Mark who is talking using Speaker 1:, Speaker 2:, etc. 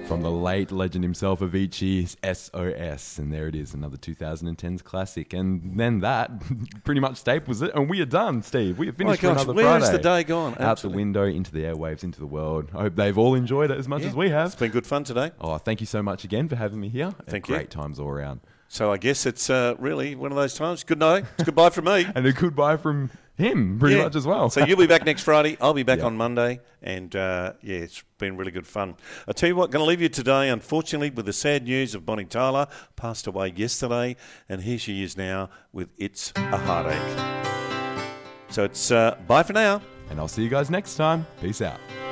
Speaker 1: from the late legend himself, Avicii's SOS. And there it is, another 2010s classic. And then that pretty much staples it. And we are done, Steve. We have finished for another Friday.
Speaker 2: Where's the day gone?
Speaker 1: Out
Speaker 2: Absolutely.
Speaker 1: the window, into the airwaves, into the world. I hope they've all enjoyed it as much as we have.
Speaker 2: It's been good fun today.
Speaker 1: Oh, thank you so much again for having me here.
Speaker 2: Thank you.
Speaker 1: Great times all around.
Speaker 2: So I guess it's really one of those times. Good night. It's goodbye from me.
Speaker 1: And a goodbye from him, pretty much as well.
Speaker 2: So you'll be back next Friday. I'll be back on Monday. And, it's been really good fun. I'll tell you what, going to leave you today, unfortunately, with the sad news of Bonnie Tyler. Passed away yesterday. And here she is now with It's a Heartache. So it's bye for now.
Speaker 1: And I'll see you guys next time. Peace out.